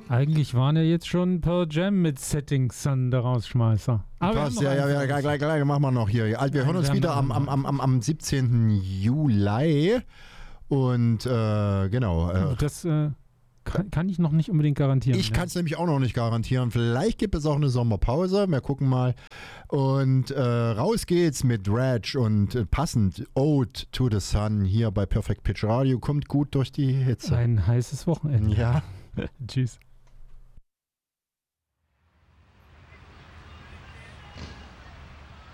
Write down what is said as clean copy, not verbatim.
Eigentlich waren ja jetzt schon ein paar Jam mit Setting Sun der Rausschmeißer. Aber Passt, ja, gleich machen wir noch hier. Wir hören uns wieder am 17. Juli. Und genau. Das kann ich noch nicht unbedingt garantieren. Ich kann es nämlich auch noch nicht garantieren. Vielleicht gibt es auch eine Sommerpause. Wir gucken mal. Und raus geht's mit Reg und passend Ode to the Sun hier bei Perfect Pitch Radio. Kommt gut durch die Hitze. Ein heißes Wochenende. Ja. Tschüss.